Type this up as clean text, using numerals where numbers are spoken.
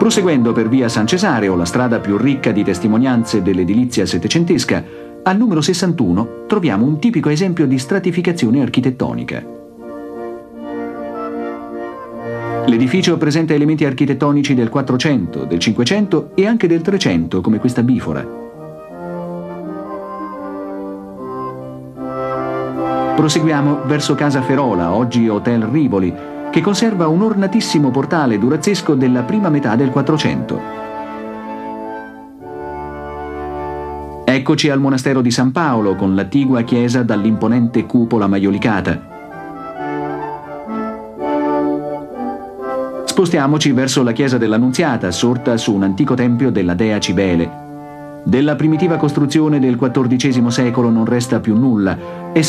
Proseguendo per via San Cesareo, la strada più ricca di testimonianze dell'edilizia settecentesca, al numero 61 troviamo un tipico esempio di stratificazione architettonica. L'edificio presenta elementi architettonici del 400, del 500 e anche del 300, come questa bifora. Proseguiamo verso Casa Ferola, oggi Hotel Rivoli, che conserva un ornatissimo portale durazzesco della prima metà del 400. Eccoci al monastero di San Paolo, con l'attigua chiesa dall'imponente cupola maiolicata. Spostiamoci verso la chiesa dell'Annunziata, sorta su un antico tempio della dea Cibele. Della primitiva costruzione del XIV secolo non resta più nulla,